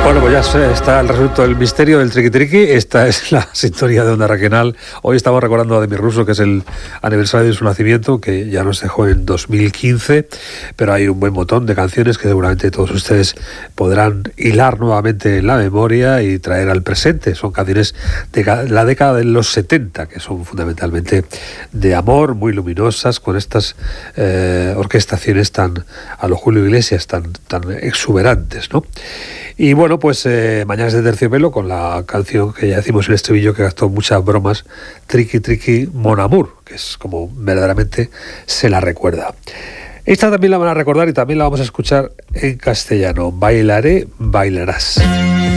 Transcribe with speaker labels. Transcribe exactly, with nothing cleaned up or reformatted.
Speaker 1: Bueno, pues ya se- está el resuelto el misterio del triqui triqui. Esta es la sintonía de Onda Regional. Hoy estamos recordando a Demi Russo, que es el aniversario de su nacimiento, que ya nos dejó en dos mil quince, pero hay un buen montón de canciones que seguramente todos ustedes podrán hilar nuevamente en la memoria y traer al presente. Son canciones de ca- la década de los setenta, que son fundamentalmente de amor, muy luminosas, con estas eh, orquestaciones tan a lo Julio Iglesias, tan, tan exuberantes, ¿no? Y bueno, pues eh, Mañanas de Terciopelo, con la canción que ya decimos en el estribillo, que gastó muchas bromas, Triqui Triqui Mon Amour, que es como verdaderamente se la recuerda. Esta también la van a recordar y también la vamos a escuchar en castellano. Bailaré, bailarás.